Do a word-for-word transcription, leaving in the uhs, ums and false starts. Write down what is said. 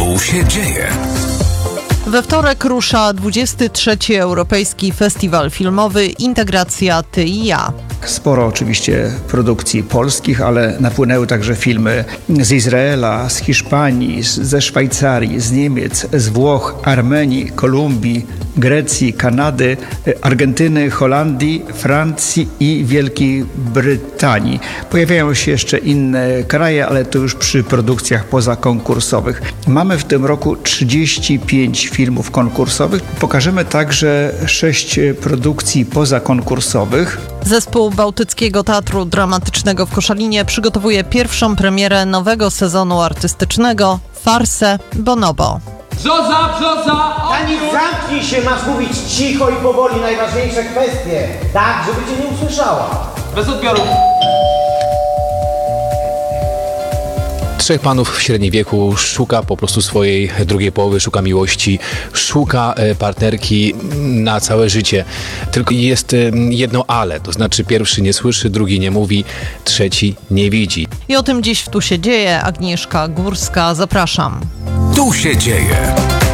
Tu się dzieje. We wtorek rusza dwudziesty trzeci Europejski Festiwal Filmowy Integracja Ty i Ja. Sporo oczywiście produkcji polskich, ale napłynęły także filmy z Izraela, z Hiszpanii, ze Szwajcarii, z Niemiec, z Włoch, Armenii, Kolumbii, Grecji, Kanady, Argentyny, Holandii, Francji i Wielkiej Brytanii. Pojawiają się jeszcze inne kraje, ale to już przy produkcjach pozakonkursowych. Mamy w tym roku trzydzieści pięć filmów konkursowych. Pokażemy także sześć produkcji pozakonkursowych. Zespół Bałtyckiego Teatru Dramatycznego w Koszalinie przygotowuje pierwszą premierę nowego sezonu artystycznego Farsę Bonobo. Brzoza, brzoza! Ani zamknij się, masz mówić cicho i powoli najważniejsze kwestie, tak, żeby cię nie usłyszała. Bez odbioru. Trzech panów w średnim wieku szuka po prostu swojej drugiej połowy, szuka miłości, szuka partnerki na całe życie. Tylko jest jedno ale, to znaczy pierwszy nie słyszy, drugi nie mówi, trzeci nie widzi. I o tym dziś w Tu się dzieje. Agnieszka Górska, zapraszam. Tu się dzieje.